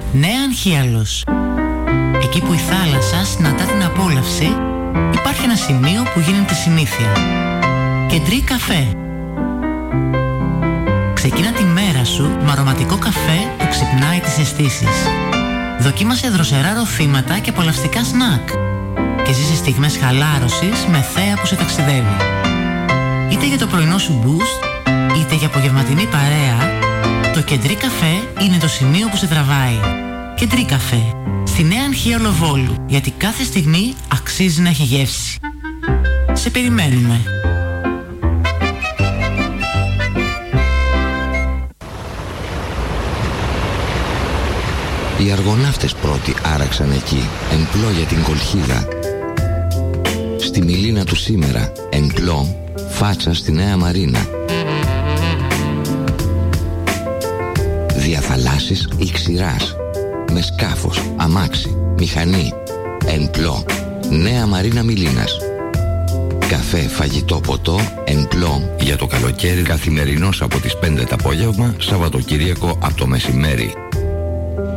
Νέα Αγχίαλος. Εκεί που η θάλασσα συναντά την απόλαυση, υπάρχει ένα σημείο που γίνεται συνήθεια. Κεντρί Καφέ. Ξεκίνα τη μέρα σου με αρωματικό καφέ που ξυπνάει τις αισθήσεις. Δοκίμασε δροσερά ροθήματα και απολαυστικά σνακ. Και ζήσε στιγμές χαλάρωσης με θέα που σε ταξιδεύει. Είτε για το πρωινό σου boost, είτε για απογευματινή παρέα, το Κεντρί Καφέ είναι το σημείο που σε τραβάει. Κεντρί Καφέ, στη Νέα Αγχίαλο Βόλου, γιατί κάθε στιγμή αξίζει να έχει γεύση. Σε περιμένουμε. Οι αργοναύτες πρώτοι άραξαν εκεί, εμπλό για την Κολχίδα. Στη Μιλίνα του σήμερα, εμπλό, φάτσα στη Νέα Μαρίνα. Διαθαλάσσης ή ξηράς, με σκάφος, αμάξι, μηχανή, εμπλό, Νέα Μαρίνα Μιλίνας. Καφέ, φαγητό, ποτό, εμπλό για το καλοκαίρι, καθημερινός από τις 5 το απόγευμα, Σαββατοκύριακο από το μεσημέρι.